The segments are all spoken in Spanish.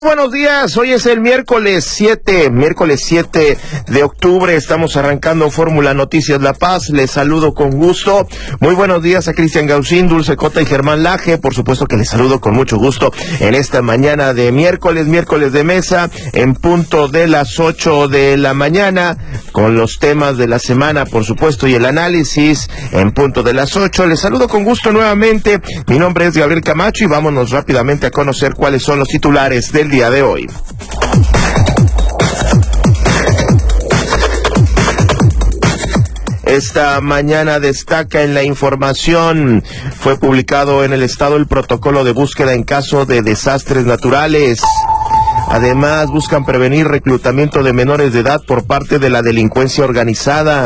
Buenos días, hoy es el miércoles 7 de octubre, estamos arrancando Fórmula Noticias La Paz, les saludo con gusto. Muy buenos días a Cristian Gaucín, Dulce Cota y Germán Laje, por supuesto que les saludo con mucho gusto en esta mañana de miércoles de mesa, en punto de las 8 de la mañana, con los temas de la semana, por supuesto, y el análisis en punto de las 8. Les saludo con gusto nuevamente, mi nombre es Gabriel Camacho y vámonos rápidamente a conocer cuáles son los titulares del día de hoy. Esta mañana destaca en la información, fue publicado en el Estado el protocolo de búsqueda en caso de desastres naturales. Además, buscan prevenir reclutamiento de menores de edad por parte de la delincuencia organizada.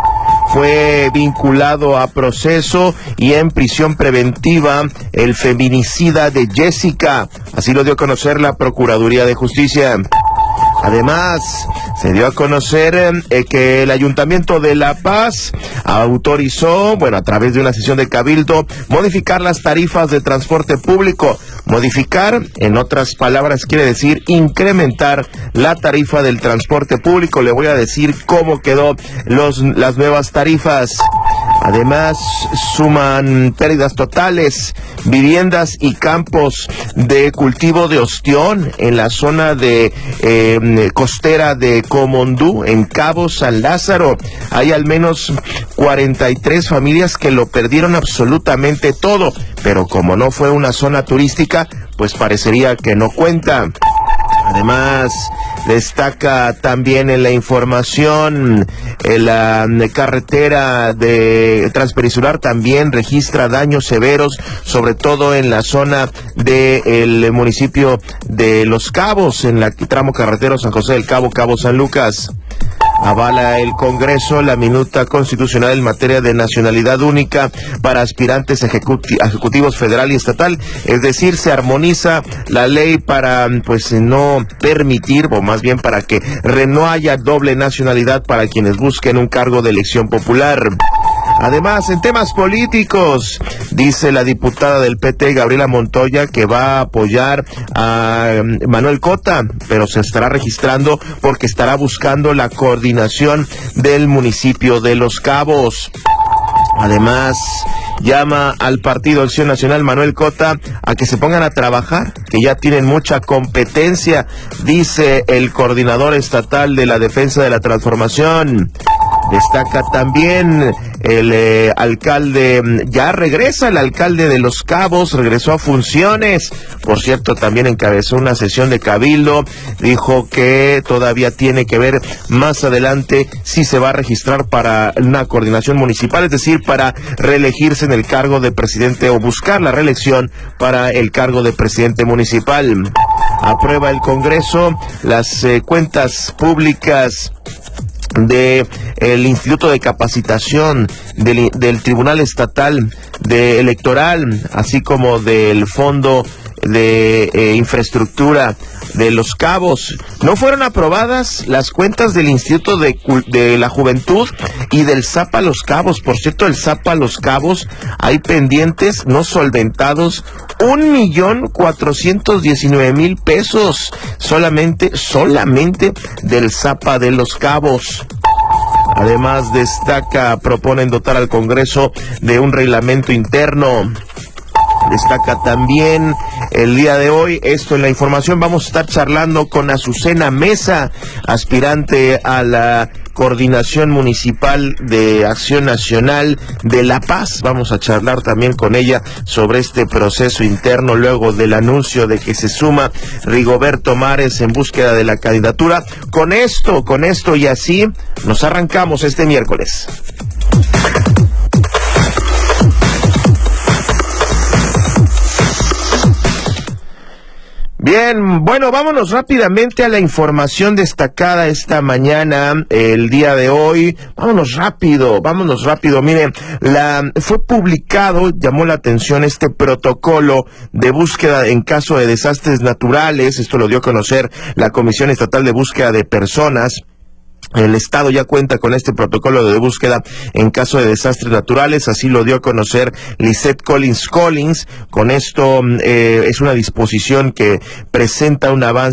Fue vinculado a proceso y en prisión preventiva el feminicida de Jessica, así lo dio a conocer la Procuraduría de Justicia. Además, se dio a conocer que el Ayuntamiento de La Paz autorizó, a través de una sesión de cabildo, modificar las tarifas de transporte público. Modificar, en otras palabras, quiere decir incrementar la tarifa del transporte público. Le voy a decir cómo quedó las nuevas tarifas. Además, suman pérdidas totales, viviendas y campos de cultivo de ostión en la zona de costera de Comondú, en Cabo San Lázaro. Hay al menos 43 familias que lo perdieron absolutamente todo, pero como no fue una zona turística, pues parecería que no cuenta. Además, destaca también en la información, la carretera de transpeninsular también registra daños severos, sobre todo en la zona del municipio de Los Cabos, en la tramo carretero San José del Cabo, Cabo San Lucas. Avala el Congreso la minuta constitucional en materia de nacionalidad única para aspirantes ejecutivos federal y estatal, es decir, se armoniza la ley para no permitir, o más bien para que no haya doble nacionalidad para quienes busquen un cargo de elección popular. Además, en temas políticos, dice la diputada del PT, Gabriela Montoya, que va a apoyar a Manuel Cota, pero se estará registrando porque estará buscando la coordinación del municipio de Los Cabos. Además, llama al Partido Acción Nacional Manuel Cota a que se pongan a trabajar, que ya tienen mucha competencia, dice el coordinador estatal de la Defensa de la Transformación. Destaca también el alcalde, ya regresa el alcalde de Los Cabos, regresó a funciones. Por cierto, también encabezó una sesión de cabildo, dijo que todavía tiene que ver más adelante si se va a registrar para una coordinación municipal, es decir, para reelegirse en el cargo de presidente o buscar la reelección para el cargo de presidente municipal. Aprueba el Congreso las cuentas públicas de el Instituto de Capacitación del Tribunal Estatal Electoral, así como del Fondo de Infraestructura de Los Cabos. No fueron aprobadas las cuentas del Instituto de la Juventud y del ZAPA Los Cabos. Por cierto, el ZAPA Los Cabos hay pendientes no solventados, 1,419,000 pesos solamente del ZAPA de Los Cabos. Además, proponen dotar al Congreso de un reglamento interno. Destaca también el día de hoy, esto en la información, vamos a estar charlando con Azucena Mesa, aspirante a la Coordinación Municipal de Acción Nacional de La Paz. Vamos a charlar también con ella sobre este proceso interno luego del anuncio de que se suma Rigoberto Mares en búsqueda de la candidatura. Con esto y así nos arrancamos este miércoles. Bien, vámonos rápidamente a la información destacada esta mañana, el día de hoy. Vámonos rápido. Miren, fue publicado, llamó la atención este protocolo de búsqueda en caso de desastres naturales. Esto lo dio a conocer la Comisión Estatal de Búsqueda de Personas. El Estado ya cuenta con este protocolo de búsqueda en caso de desastres naturales, así lo dio a conocer Lisette Collins. Con esto es una disposición que presenta un avance